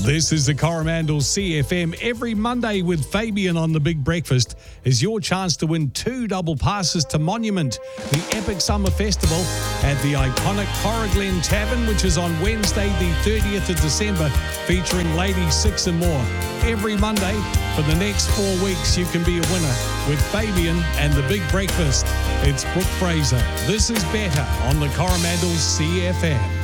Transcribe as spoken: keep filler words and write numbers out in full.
This is the Coromandel C F M. Every Monday with Fabian on The Big Breakfast is your chance to win two double passes to Monument, the epic summer festival at the iconic Corriglen Tavern, which is on Wednesday the thirtieth of December, featuring Lady Six and more. Every Monday for the next four weeks, you can be a winner with Fabian and The Big Breakfast. It's Brooke Fraser. This is Better on the Coromandel C F M.